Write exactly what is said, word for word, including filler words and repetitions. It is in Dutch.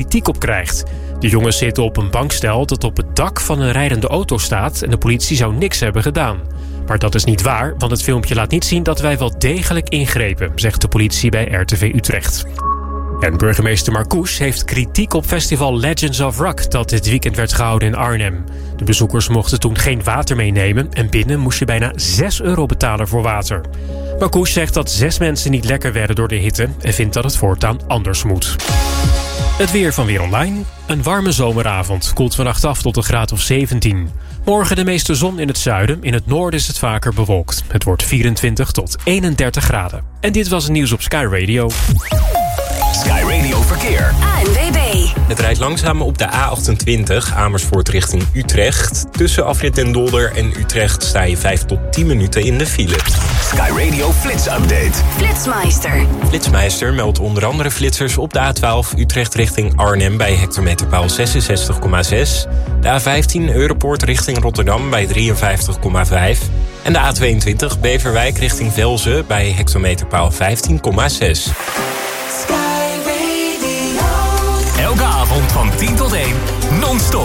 kritiek op krijgt. De jongens zitten op een bankstel dat op het dak van een rijdende auto staat en de politie zou niks hebben gedaan. Maar dat is niet waar, want het filmpje laat niet zien dat wij wel degelijk ingrepen, zegt de politie bij R T V Utrecht. En burgemeester Marcouch heeft kritiek op festival Legends of Rock dat dit weekend werd gehouden in Arnhem. De bezoekers mochten toen geen water meenemen en binnen moest je bijna zes euro betalen voor water. Marcouch zegt dat zes mensen niet lekker werden door de hitte en vindt dat het voortaan anders moet. Het weer van Weer Online. Een warme zomeravond koelt vannacht af tot een graad of zeventien. Morgen de meeste zon in het zuiden. In het noorden is het vaker bewolkt. Het wordt vierentwintig tot eenendertig graden. En dit was het nieuws op Sky Radio. Sky Radio Verkeer. A N W B. Het rijdt langzaam op de A achtentwintig Amersfoort richting Utrecht. Tussen afrit Den Dolder en Utrecht sta je vijf tot tien minuten in de file. Sky Radio Flits Update. Flitsmeister. Flitsmeister meldt onder andere flitsers op de A twaalf Utrecht richting Arnhem bij hectometerpaal zesenzestig komma zes. De A vijftien Europoort richting Rotterdam bij drieënvijftig komma vijf. En de A tweeëntwintig Beverwijk richting Velzen bij hectometerpaal vijftien komma zes. Elke avond van tien tot één, non-stop.